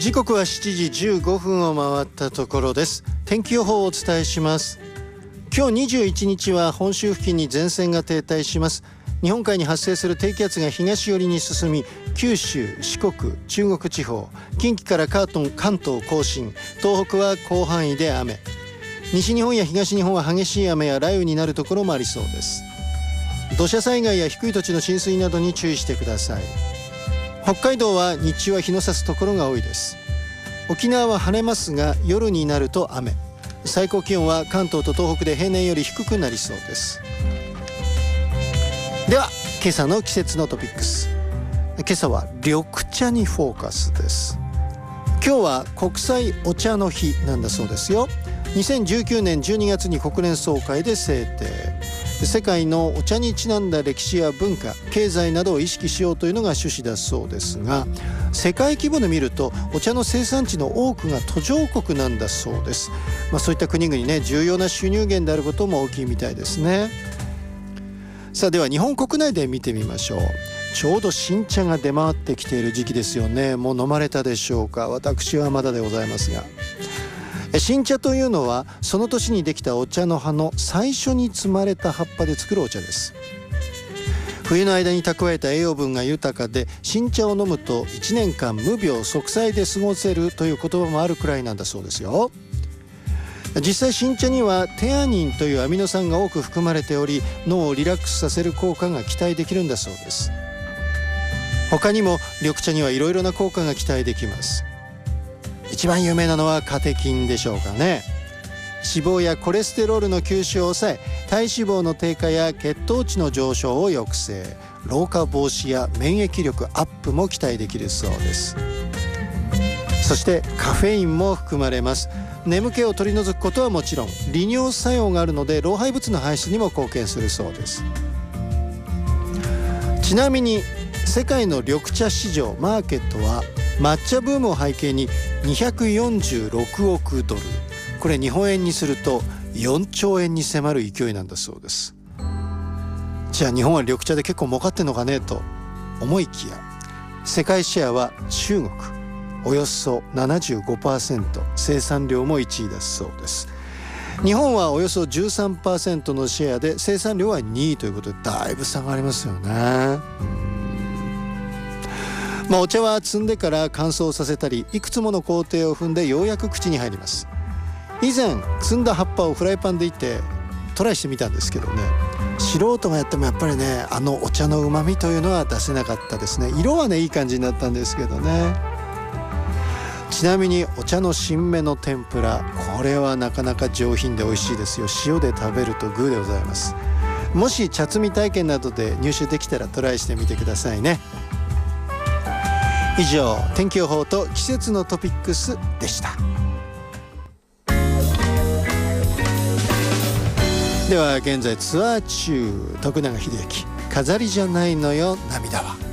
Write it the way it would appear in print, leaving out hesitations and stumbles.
時刻は7時15分を回ったところです。天気予報をお伝えします。今日21日は本州付近に前線が停滞します。日本海に発生する低気圧が東寄りに進み、九州、四国、中国地方、近畿から関東甲信、東北は広範囲で雨。西日本や東日本は激しい雨や雷雨になるところもありそうです。土砂災害や低い土地の浸水などに注意してください。北海道は日中は日の差すところが多いです。沖縄は晴れますが夜になると雨。最高気温は関東と東北で平年より低くなりそうです。では今朝の季節のトピックス。今朝は緑茶にフォーカスです。今日は国際お茶の日なんだそうですよ。2019年12月に国連総会で制定。世界のお茶にちなんだ歴史や文化、経済などを意識しようというのが趣旨だそうですが、世界規模で見るとお茶の生産地の多くが途上国なんだそうです。そういった国々ね、重要な収入源であることも大きいみたいですね。さあでは日本国内で見てみましょう。ちょうど新茶が出回ってきている時期ですよね。もう飲まれたでしょうか。私はまだでございますが、新茶というのはその年にできたお茶の葉の最初に摘まれた葉っぱで作るお茶です。冬の間に蓄えた栄養分が豊かで、新茶を飲むと1年間無病息災で過ごせるという言葉もあるくらいなんだそうですよ。実際新茶にはテアニンというアミノ酸が多く含まれており、脳をリラックスさせる効果が期待できるんだそうです。他にも緑茶にはいろいろな効果が期待できます。一番有名なのはカテキンでしょうかね。脂肪やコレステロールの吸収を抑え、体脂肪の低下や血糖値の上昇を抑制、老化防止や免疫力アップも期待できるそうです。そしてカフェインも含まれます。眠気を取り除くことはもちろん、利尿作用があるので老廃物の排出にも貢献するそうです。ちなみに世界の緑茶市場マーケットは抹茶ブームを背景に246億ドル、これ日本円にすると4兆円に迫る勢いなんだそうです。じゃあ日本は緑茶で結構儲かってんのかねと思いきや、世界シェアは中国およそ 75%、 生産量も1位だそうです。日本はおよそ 13% のシェアで生産量は2位ということで、だいぶ差がありますよね。お茶は摘んでから乾燥させたり、いくつもの工程を踏んでようやく口に入ります。以前摘んだ葉っぱをフライパンでいってトライしてみたんですけどね、素人がやってもやっぱりね、あのお茶の旨味というのは出せなかったですね。色はねいい感じになったんですけどね。ちなみにお茶の新芽の天ぷら、これはなかなか上品で美味しいですよ。塩で食べるとグーでございます。もし茶摘み体験などで入手できたらトライしてみてくださいね。以上、天気予報と季節のトピックスでした。では現在ツアー中、徳永英明、飾りじゃないのよ涙は。